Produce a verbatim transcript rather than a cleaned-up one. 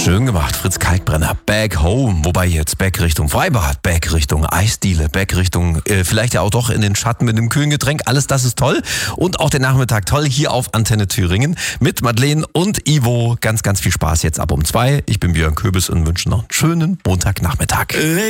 Schön gemacht, Fritz Kalkbrenner. Back home, wobei jetzt Back Richtung Freibad, Back Richtung Eisdiele, Back Richtung äh, vielleicht ja auch doch in den Schatten mit einem kühlen Getränk. Alles das ist toll und auch der Nachmittag toll hier auf Antenne Thüringen mit Madeleine und Ivo. Ganz, ganz viel Spaß jetzt ab um zwei. Ich bin Björn Köbis und wünsche noch einen schönen Montagnachmittag.